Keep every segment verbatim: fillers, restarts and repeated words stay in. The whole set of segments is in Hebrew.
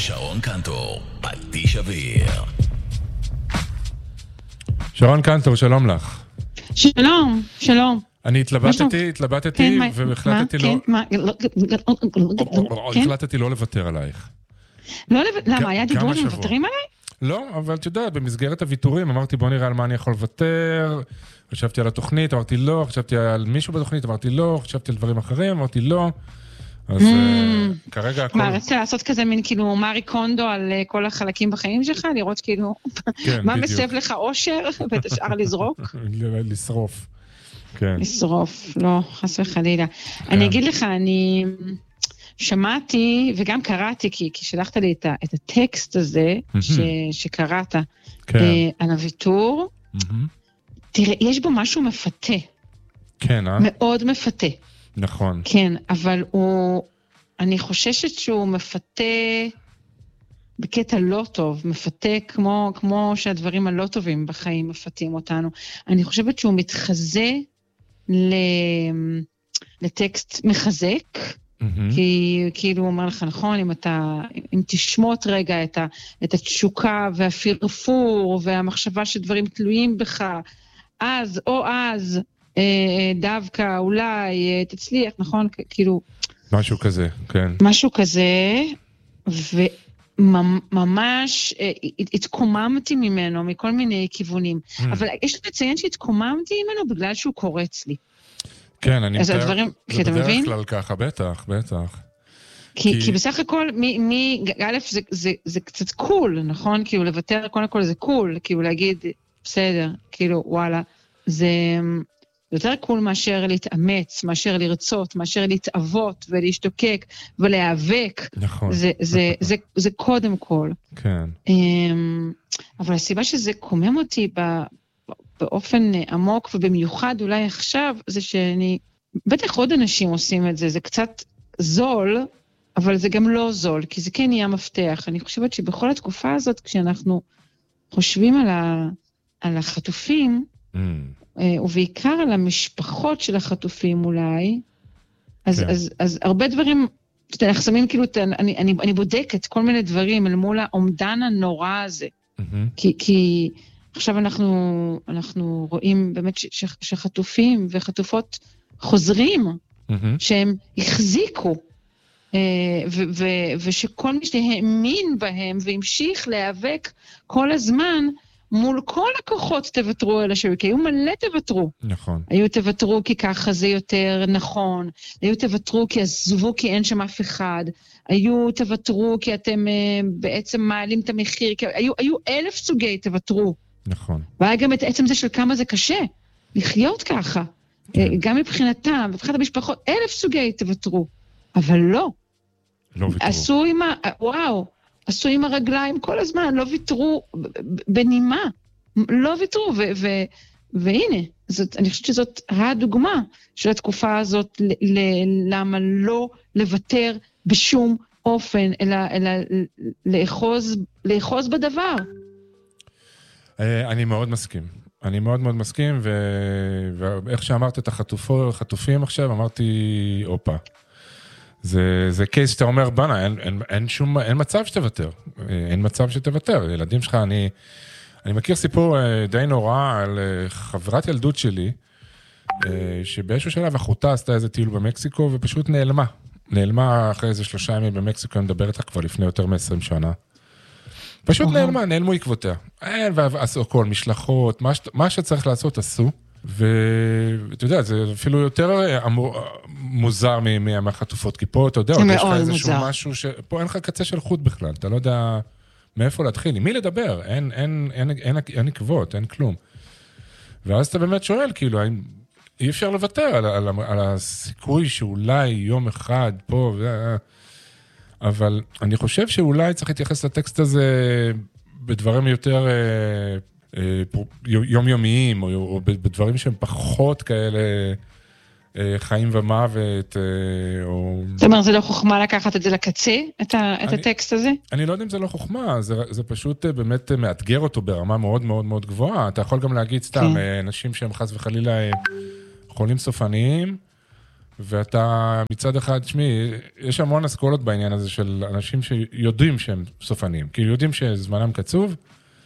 שרון קנטור, פטיש אוויר. שרון קנטור, שלום לך. שלום, שלום. אני התלבטתי, התלבטתי, והחלטתי לא... החלטתי לא לוותר עלייך. למה, היה דיבור שמוותרים עליי? לא, אבל אתה יודע, במסגרת הוויתורים, אמרתי בוא נראה על מה אני יכול לוותר, חשבתי על התוכנית, אמרתי לא, חשבתי על מישהו בתוכנית, אמרתי לא, חשבתי על דברים אחרים, אמרתי לא, אז כרגע הכל... מה, רצית לעשות כזה מין כאילו מארי קונדו על כל החלקים בחיים שלך, לראות כאילו מה מסב לך אושר, ואת השאר לזרוק? לשרוף. כן. לשרוף, לא, חס וחלילה. אני אגיד לך, אני שמעתי וגם קראתי, כי שלחת לי את הטקסט הזה שקראת על הוויתור. תראה, יש בו משהו מפתה. כן, אה? מאוד מפתה. נכון. כן, אבל הוא, אני חוששת שהוא מפתה בקטע לא טוב, מפתה כמו, כמו שהדברים הלא טובים בחיים מפתים אותנו. אני חושבת שהוא מתחזה לטקסט מחזק, mm-hmm. כי כאילו הוא אומר לך, נכון, אם אתה, אם תשמות רגע את, ה, את התשוקה והפרפור והמחשבה שדברים תלויים בך, אז או אז, דווקא, אולי, תצליח, נכון? כאילו... משהו כזה, כן. משהו כזה, וממש התקוממתי ממנו מכל מיני כיוונים. אבל יש לציין שהתקוממתי ממנו בגלל שהוא קורץ לי. כן, אני מתאר... זה בדרך כלל ככה, בטח, בטח. כי בסך הכל, א', זה קצת קול, נכון? כאילו, לוותר, קודם כל זה קול, כאילו להגיד, בסדר, כאילו, וואלה, זה... יותר קול מאשר להתאמץ, מאשר לרצות, מאשר להתאבות ולהשתוקק ולהיאבק. נכון. זה, זה, זה, זה קודם כל. כן. אבל הסיבה שזה קומם אותי באופן עמוק ובמיוחד אולי עכשיו, זה שאני, בטח עוד אנשים עושים את זה, זה קצת זול, אבל זה גם לא זול, כי זה כן נהיה מפתח. אני חושבת שבכל התקופה הזאת, כשאנחנו חושבים על, ה, על החטופים, mm. ובעיקר על המשפחות של החטופים אולי, אז, כן. אז, אז הרבה דברים, אנחנו שמים כאילו, אני, אני, אני בודקת כל מיני דברים אל מול העומדן הנורא הזה, mm-hmm. כי, כי עכשיו אנחנו, אנחנו רואים באמת ש, ש, שחטופים וחטופות חוזרים, mm-hmm. שהם החזיקו, ו, ו, ושכל מי שהאמין בהם והמשיך להיאבק כל הזמן, מול כל הכוחות תוותרו אלה שהיו, כי היו מלא תוותרו. נכון. היו תוותרו כי ככה זה יותר נכון, היו תוותרו כי עזבו כי אין שם אף אחד, היו תוותרו כי אתם uh, בעצם מעלים את המחיר, כי היו, היו אלף סוגי תוותרו. נכון. והיה גם את עצם זה של כמה זה קשה, לחיות ככה, כן. גם מבחינתם, מבחינת המשפחות, אלף סוגי תוותרו, אבל לא. לא ויתרו. עשו עם ה... וואו. עשו עם הרגליים כל הזמן, לא ויתרו בנימה, לא ויתרו, ו- ו- והנה, זאת, אני חושבת שזאת הדוגמה של התקופה הזאת, ל- ל- למה לא לוותר בשום אופן, אלא, אלא לאחוז, לאחוז בדבר. אני מאוד מסכים, אני מאוד מאוד מסכים, ו- ואיך שאמרת את החטופים עכשיו, אמרתי, אופה. זה, זה קייס שאתה אומר, בנה, אין, אין, אין שום, אין מצב שתוותר, אין מצב שתוותר, ילדים שלך, אני, אני מכיר סיפור די נורא על חברת ילדות שלי, שבאיזשהו שלב אחותה עשתה איזה טיול במקסיקו, ופשוט נעלמה, נעלמה אחרי איזה שלושה ימים במקסיקו, אני מדברת לך כבר לפני יותר מ-עשרים שנה, פשוט נעלמה, נעלמו עקבותיה, אין, ועשו כל משלחות, מה, מה שצריך לעשות עשו, ואתה יודע, זה אפילו יותר מוזר מהחטופות, כי פה אתה יודע, יש לך איזשהו משהו, ש... פה אין לך קצה של חוט בכלל, אתה לא יודע מאיפה להתחיל, עם מי לדבר, אין, אין, אין, אין, אין עקבות, אין כלום. ואז אתה באמת שואל, כאילו, אי אפשר לוותר על, על, על הסיכוי שאולי יום אחד פה, אבל אני חושב שאולי צריך להתייחס לטקסט הזה בדברים יותר... יומיומיים, או בדברים שהם פחות כאלה חיים ומוות, או... זאת אומרת, זה לא חוכמה לקחת את זה לקצה, את הטקסט הזה? אני לא יודע אם זה לא חוכמה, זה פשוט באמת מאתגר אותו ברמה מאוד מאוד מאוד גבוהה. אתה יכול גם להגיד סתם, אנשים שהם חס וחלילה חולים סופניים, ואתה מצד אחד, שמי, יש המון אסכולות בעניין הזה של אנשים שיודעים שהם סופנים, כי יודעים שזמנם קצוב,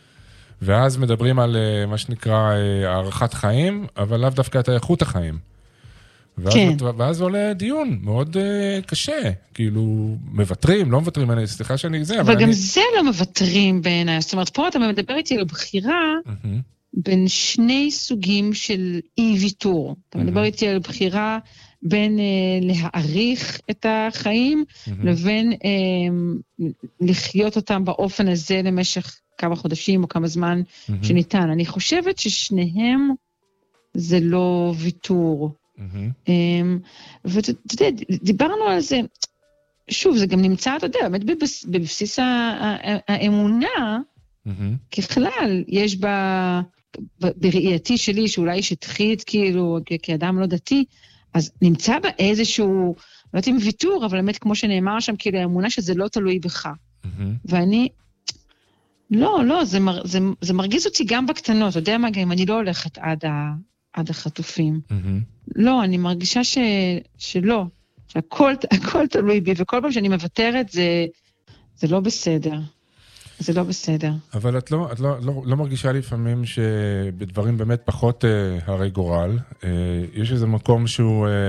ואז מדברים על מה שנקרא הערכת חיים, אבל לאו דווקא את איכות החיים. ואז, כן. ואז עולה דיון מאוד uh, קשה, כאילו, מבטרים, לא מבטרים, אני, סליחה שאני זה, אבל, אבל גם אני... זה לא מבטרים בעיניי, זאת אומרת, פה אתה מדבר איתי על בחירה, mm-hmm. בין שני סוגים של אי-ויתור. אתה mm-hmm. מדבר איתי על בחירה בין uh, להעריך את החיים, mm-hmm. לבין uh, לחיות אותם באופן הזה למשך כמה חודשים או כמה זמן mm-hmm. שניתן. אני חושבת ששניהם זה לא ויתור. Mm-hmm. ואתה יודע, דיברנו על זה, שוב, זה גם נמצא, אתה יודע, באמת בבסיס האמונה, mm-hmm. ככלל, יש בה, בראייתי שלי, שאולי שטחית, כאילו, כאדם לא דתי, אז נמצא בה איזשהו, לא יודעת אם ויתור, אבל באמת כמו שנאמר שם, כאילו, האמונה שזה לא תלוי בך. Mm-hmm. ואני, לא, לא, זה, מר, זה, זה מרגיז אותי גם בקטנות, אתה יודע מה, גם אני לא הולכת עד ה... עד החטופים. Mm-hmm. לא, אני מרגישה ש... שלא, שהכל הכל תלוי בי, וכל פעם שאני מוותרת, זה, זה לא בסדר. זה לא בסדר. אבל את לא, את לא, לא, לא מרגישה לפעמים שבדברים באמת פחות אה, הרי גורל, אה, יש איזה מקום שהוא, אה,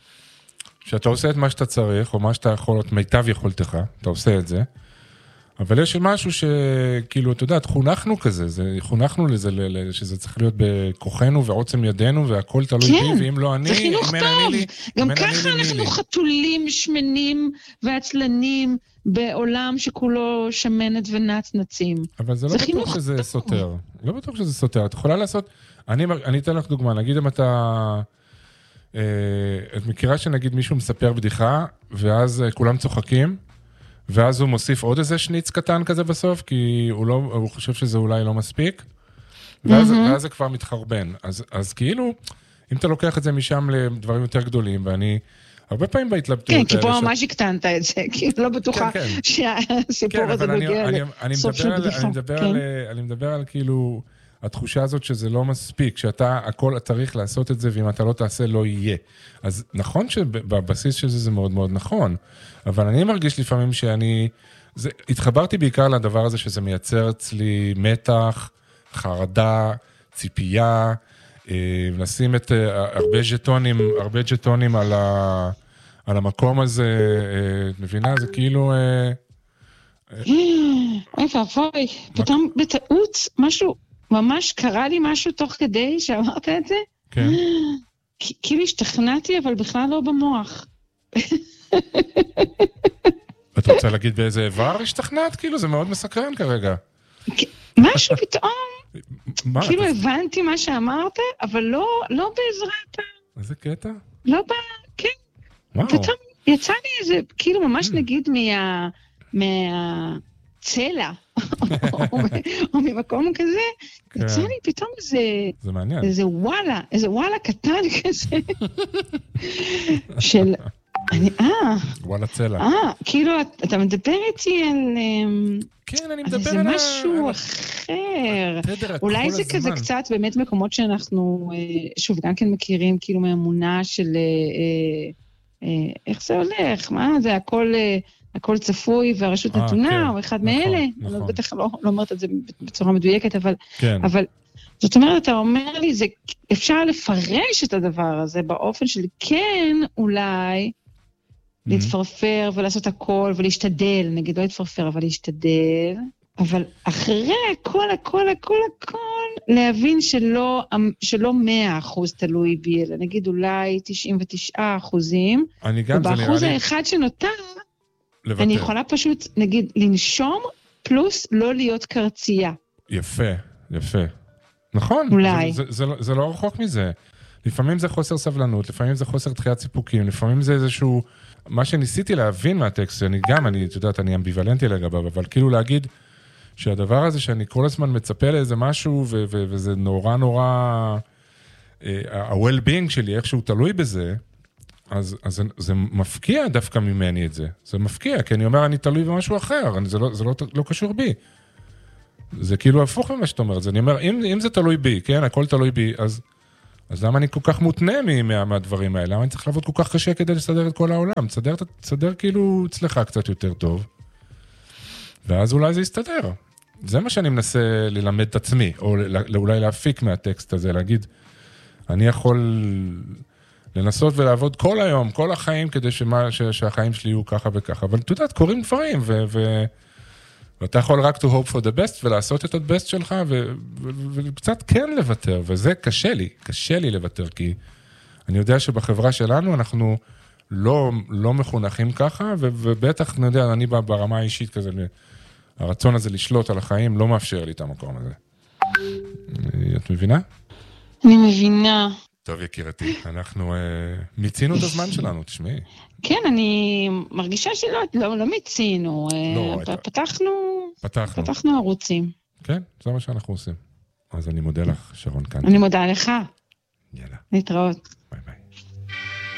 שאתה עושה את מה שאתה צריך, או מה שאתה יכול, את מיטב יכולתך, אתה עושה את זה, אבל יש משהו שכאילו, אתה יודע, חונכנו כזה, זה, חונכנו לזה, שזה צריך להיות בכוחנו ועוצם ידינו, והכל תלוי כן, בי, ואם לא אני, זה חינוך טוב. לי, גם ככה אנחנו חתולים, שמנים ועצלנים, בעולם שכולו שמנת ונצנצים. אבל זה, זה לא בטוח שזה טוב. סותר. לא בטוח שזה סותר. את יכולה לעשות, אני, אני אתן לך דוגמה, נגיד אם אתה, אה, את מכירה שנגיד מישהו מספר בדיחה, ואז כולם צוחקים, ואז הוא מוסיף עוד איזה שניץ קטן כזה בסוף, כי הוא, לא, הוא חושב שזה אולי לא מספיק, ואז, mm-hmm. ואז זה כבר מתחרבן. אז, אז כאילו, אם אתה לוקח את זה משם לדברים יותר גדולים, ואני הרבה פעמים בהתלבטות... כן, כי פה ממש הקטנת את זה, כי לא בטוחה שהסיפור הזה נוגע לסוף של בדיחה. אני מדבר על כאילו, התחושה הזאת שזה לא מספיק, שאתה הכל צריך לעשות את זה, ואם אתה לא תעשה, לא יהיה. אז נכון שבבסיס של זה זה מאוד מאוד נכון, אבל אני מרגיש לפעמים שאני... זה, התחברתי בעיקר לדבר הזה שזה מייצר אצלי מתח, חרדה, ציפייה, אה, לשים את אה, הרבה ז'טונים, הרבה ז'טונים על, ה, על המקום הזה, אה, מבינה? זה כאילו... אה, אוי ואבוי, פתאום בטעות משהו, ממש קרה לי משהו תוך כדי שאמרת את זה? כן. כאילו השתכנעתי, אבל בכלל לא במוח. את רוצה להגיד באיזה איבר השתכנעת? כאילו, זה מאוד מסקרן כרגע. משהו פתאום, כאילו הבנתי מה שאמרת, אבל לא בעזרת... איזה קטע? לא ב... כן. פתאום יצא לי איזה, כאילו ממש נגיד מהצלע, או ממקום כזה, יצא לי פתאום איזה... זה מעניין. איזה וואלה, איזה וואלה קטן כזה, של... אני, אה. וואלה צלע. אה, כאילו, אתה מדבר איתי על... כן, אני מדבר על... זה משהו אחר. אולי זה כזה קצת באמת מקומות שאנחנו, שוב, גם כן מכירים, כאילו, מאמונה של... איך זה הולך? מה? זה הכל... הכל צפוי והרשות נתונה, או אחד מאלה. אני בטח לא אומרת את זה בצורה מדויקת, אבל... זאת אומרת, אתה אומר לי, אפשר לפרש את הדבר הזה באופן של כן, אולי... להתפרפר ולעשות הכל ולהשתדל, נגיד לא להתפרפר, אבל להשתדל, אבל אחרי הכל, הכל, הכל, הכל, להבין שלא, שלא מאה אחוז תלוי בי, אלא נגיד אולי תשעים ותשעה אחוזים, ובאחוז האחד שנותר, לוותר. אני יכולה פשוט, נגיד, לנשום, פלוס לא להיות קרצייה. יפה, יפה. נכון, אולי. זה, זה, זה, זה לא רחוק מזה. לפעמים זה חוסר סבלנות, לפעמים זה חוסר דחיית סיפוקים, לפעמים זה איזשהו... מה שניסיתי להבין מהטקסט, אני גם, אני, את יודעת, אני אמביוולנטי לגביו, אבל כאילו להגיד שהדבר הזה שאני כל הזמן מצפה לאיזה משהו, ו- ו- וזה נורא נורא, ה-well-being שלי, איך שהוא תלוי בזה, אז, אז זה, זה מפקיע דווקא ממני את זה. זה מפקיע, כי אני אומר, אני תלוי במשהו אחר, אני, זה, לא, זה לא, לא קשור בי. זה כאילו הפוך ממה שאת אומרת, אני אומר, אם, אם זה תלוי בי, כן, הכל תלוי בי, אז, אז למה אני כל כך מותנה מה, מהדברים האלה? למה אני צריך לעבוד כל כך קשה כדי לסדר את כל העולם? תסדר, תסדר כאילו אצלך קצת יותר טוב, ואז אולי זה יסתדר. זה מה שאני מנסה ללמד את עצמי, או אולי להפיק מהטקסט הזה, להגיד, אני יכול לנסות ולעבוד כל היום, כל החיים, כדי שמה, ש, שהחיים שלי יהיו ככה וככה, אבל אתה יודעת, קוראים דברים, ו... ו ואתה יכול רק to hope for the best, ולעשות את ה-best שלך, וקצת כן לוותר, וזה קשה לי, קשה לי לוותר, כי אני יודע שבחברה שלנו אנחנו לא, לא מחונכים ככה, ובטח, אני יודע, אני ברמה האישית כזה, הרצון הזה לשלוט על החיים לא מאפשר לי את המקום הזה. את מבינה? אני מבינה. טוב, יקירתי, אנחנו uh, מיצינו את הזמן שלנו, תשמעי. כן, אני מרגישה שלא, לא, לא מיצינו. לא, uh, פתחנו, פתחנו. פתחנו ערוצים. כן, זה מה שאנחנו עושים. אז אני מודה לך, שרון כאן. אני מודה לך. יאללה. להתראות. ביי ביי.